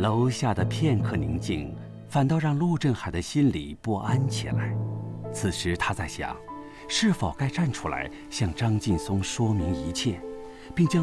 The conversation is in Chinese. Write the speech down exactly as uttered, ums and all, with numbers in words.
楼下的片刻宁静，反倒让陆振海的心里不安起来。此时他在想，是否该站出来向张劲松说明一切，并将